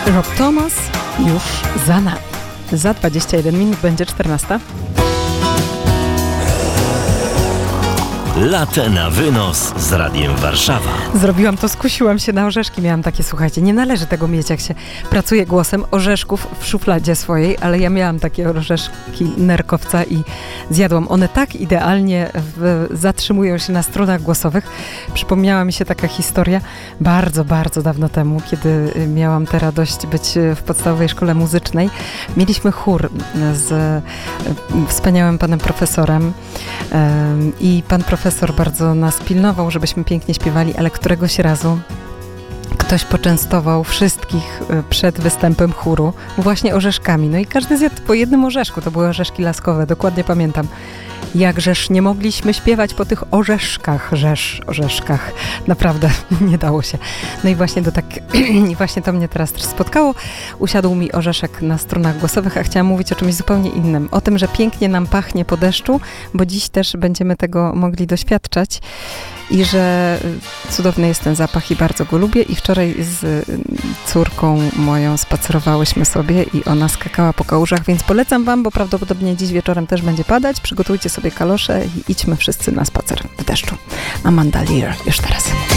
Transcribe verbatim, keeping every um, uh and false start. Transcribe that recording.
Rob Thomas już za nami. Za dwadzieścia jeden minut będzie czternasta. Latte na wynos z Radiem Warszawa. Zrobiłam to, skusiłam się na orzeszki. Miałam takie, słuchajcie, nie należy tego mieć, jak się pracuje głosem, orzeszków w szufladzie swojej, ale ja miałam takie orzeszki nerkowca i zjadłam. One tak idealnie w, zatrzymują się na strunach głosowych. Przypomniała mi się taka historia bardzo, bardzo dawno temu, kiedy miałam tę radość być w podstawowej szkole muzycznej. Mieliśmy chór z wspaniałym panem profesorem i pan profesor Profesor bardzo nas pilnował, żebyśmy pięknie śpiewali, ale któregoś razu ktoś poczęstował wszystkich przed występem chóru właśnie orzeszkami. No i każdy zjadł po jednym orzeszku. To były orzeszki laskowe, dokładnie pamiętam. Jakżeż nie mogliśmy śpiewać po tych orzeszkach, rzesz, orzeszkach. Naprawdę nie dało się. No i właśnie, do tak, i właśnie to mnie teraz też spotkało. Usiadł mi orzeszek na strunach głosowych, a chciałam mówić o czymś zupełnie innym. O tym, że pięknie nam pachnie po deszczu, bo dziś też będziemy tego mogli doświadczać. I że cudowny jest ten zapach i bardzo go lubię. I wczoraj z córką moją spacerowałyśmy sobie i ona skakała po kałużach, więc polecam wam, bo prawdopodobnie dziś wieczorem też będzie padać. Przygotujcie sobie kalosze i idźmy wszyscy na spacer w deszczu. Amanda Lear już teraz.